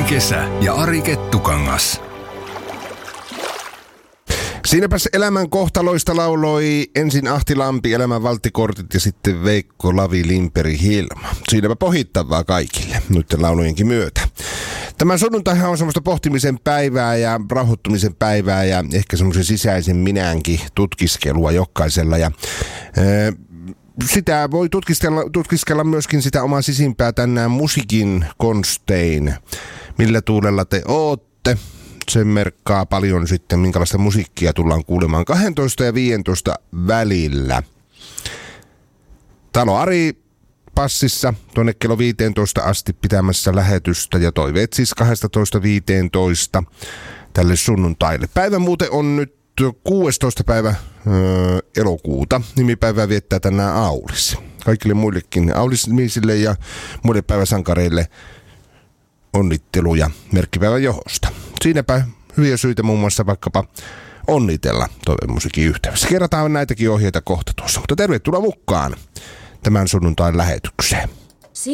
Kesä ja Ari Kettukangas. Siinäpäs elämän kohtaloista lauloi ensin Ahti Lampi, Elämän valttikortit ja sitten Veikko Lavi Limperi Hilma. Siinäpä pohjittavaa kaikille noiden laulujenkin myötä. Tämä sunnuntaihan on semmoista pohtimisen päivää ja rauhoittumisen päivää ja ehkä semmoisen sisäisen minäänkin tutkiskelua jokaisella. Ja sitä voi tutkiskella myöskin sitä omaa sisimpää tänään musiikin konstein. Millä tuulella te ootte? Se merkkaa paljon sitten, minkälaista musiikkia tullaan kuulemaan 12 ja 15 välillä. Talo Ari passissa tuonne kello 15 asti pitämässä lähetystä ja toiveet siis 12.15 tälle sunnuntaille. Päivä muuten on nyt 16. päivä elokuuta. Nimipäivää viettää tänään Aulis. Kaikille muillekin Aulis-miisille ja muille päiväsankareille onnitteluja merkkipäivän johdosta. Siinäpä hyviä syitä muun muassa vaikkapa onnitella toivemusiikin yhteydessä. Kerrataan näitäkin ohjeita kohta tuossa, mutta tervetuloa mukaan tämän sunnuntain lähetykseen.